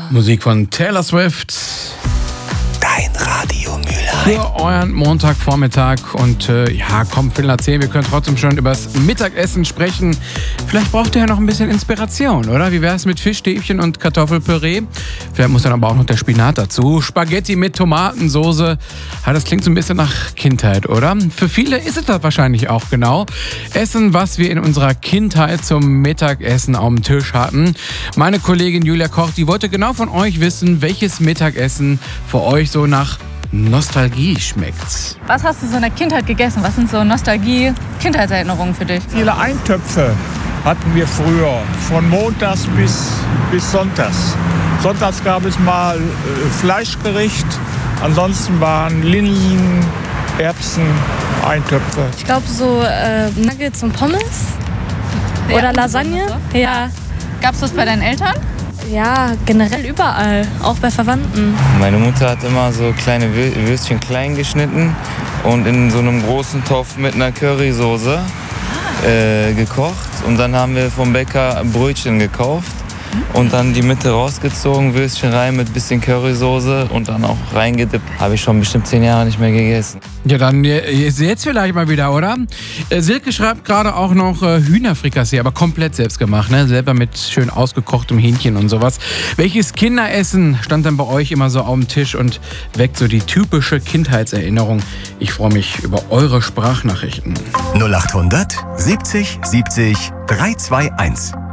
Musik von Taylor Swift. Dein Radio Mülheim. Für euren Montagvormittag. Und komm, Viertel nach 10, wir können trotzdem schon übers Mittagessen sprechen. Vielleicht braucht ihr ja noch ein bisschen Inspiration, oder? Wie wär's mit Fischstäbchen und Kartoffelpüree? Vielleicht muss dann aber auch noch der Spinat dazu. Spaghetti mit Tomatensoße. Ja, das klingt so ein bisschen nach Kindheit, oder? Für viele ist es das wahrscheinlich auch genau. Essen, was wir in unserer Kindheit zum Mittagessen auf dem Tisch hatten. Meine Kollegin Julia Koch, die wollte genau von euch wissen, welches Mittagessen für euch so nach Nostalgie schmeckt. Was hast du so in der Kindheit gegessen? Was sind so Nostalgie-Kindheitserinnerungen für dich? Viele Eintöpfe hatten wir früher, von montags bis sonntags. Sonntags gab es mal Fleischgericht, ansonsten waren Linsen, Erbsen, Eintöpfe. Ich glaube so Nuggets und Pommes oder Lasagne. So? Ja. Gab's das bei deinen Eltern? Ja, generell überall, auch bei Verwandten. Meine Mutter hat immer so kleine Würstchen klein geschnitten und in so einem großen Topf mit einer Currysoße gekocht. Und dann haben wir vom Bäcker Brötchen gekauft und dann die Mitte rausgezogen, Würstchen rein mit bisschen Currysoße und dann auch reingedippt. Habe ich schon bestimmt 10 Jahre nicht mehr gegessen. Ja, dann jetzt vielleicht mal wieder, oder? Silke schreibt gerade auch noch Hühnerfrikassee, aber komplett selbst gemacht, ne? Selber mit schön ausgekochtem Hähnchen und sowas. Welches Kinderessen stand dann bei euch immer so auf dem Tisch und weckt so die typische Kindheitserinnerung? Ich freue mich über eure Sprachnachrichten. 0800 70 70 321.